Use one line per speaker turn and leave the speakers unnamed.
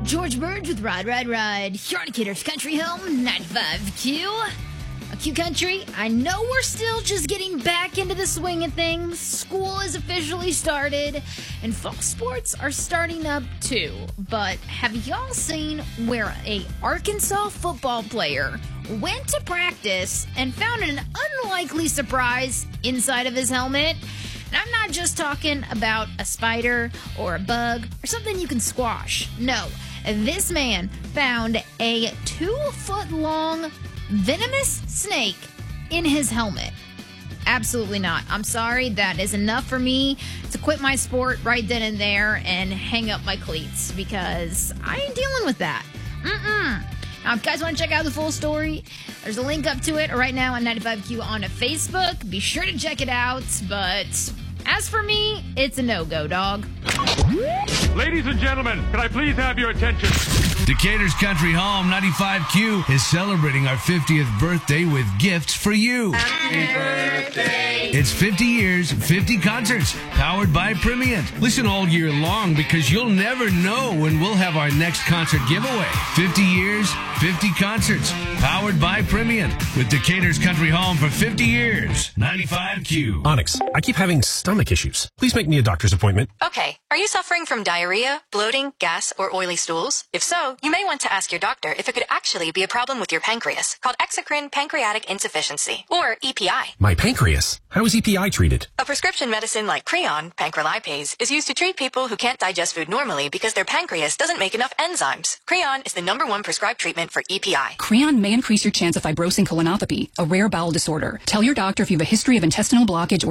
George Burge with Ride, here on Decatur's Country Home, 95Q. Q Country, I know we're still just getting back into the swing of things. School is officially started, and fall sports are starting up too. But have y'all seen where a Arkansas football player went to practice and found an unlikely surprise inside of his helmet? And I'm not just talking about a spider or a bug or something you can squash. No, this man found a 2-foot-long venomous snake in his helmet. Absolutely not. I'm sorry. That is enough for me to quit my sport right then and there and hang up my cleats because I ain't dealing with that. Now, if you guys want to check out the full story, there's a link up to it right now on 95Q on Facebook. Be sure to check it out. But as for me, it's a no-go, dog.
Ladies and gentlemen, can I please have your attention?
Decatur's Country Home 95Q is celebrating our 50th birthday with gifts for you.
Happy birthday!
It's 50 years, 50 concerts, powered by Primient. Listen all year long because you'll never know when we'll have our next concert giveaway. 50 years, 50 concerts, powered by Primient. With Decatur's Country Home for 50 years. 95Q.
Onyx, I keep having stomach issues. Please make me a doctor's appointment.
Okay, are you suffering from diarrhea, bloating, gas, or oily stools? If so, you may want to ask your doctor if it could actually be a problem with your pancreas, called exocrine pancreatic insufficiency, or EPI.
My pancreas? How is EPI treated?
A prescription medicine like Creon, pancrelipase, is used to treat people who can't digest food normally because their pancreas doesn't make enough enzymes. Creon is the #1 prescribed treatment for EPI.
Creon may increase your chance of fibrosing colonopathy, a rare bowel disorder. Tell your doctor if you have a history of intestinal blockage or